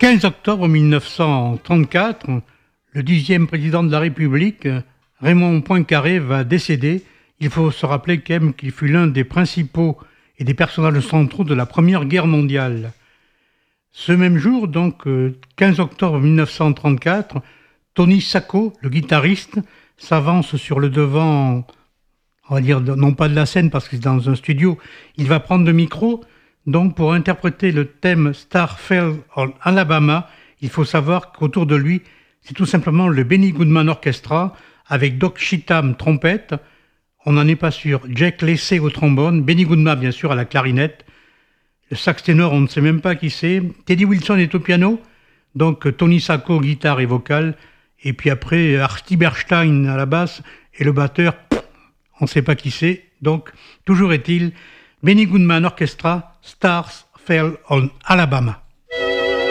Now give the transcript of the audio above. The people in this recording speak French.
15 octobre 1934, le 10e président de la République, Raymond Poincaré, va décéder. Il faut se rappeler quand même qu'il fut l'un des principaux et des personnages centraux de la Première Guerre mondiale. Ce même jour, donc 15 octobre 1934, Tony Sacco, le guitariste, s'avance sur le devant, on va dire non pas de la scène parce que c'est dans un studio, il va prendre le micro. Donc pour interpréter le thème Star Fell on Alabama, il faut savoir qu'autour de lui, c'est tout simplement le Benny Goodman Orchestra avec Doc Cheatham trompette, on n'en est pas sûr, Jack Lacey au trombone, Benny Goodman bien sûr à la clarinette, le sax ténor on ne sait même pas qui c'est, Teddy Wilson est au piano, donc Tony Sacco guitare et vocale, et puis après Artie Berstein à la basse et le batteur, on ne sait pas qui c'est, donc toujours est-il Benny Goodman Orchestra, Stars Fell on Alabama.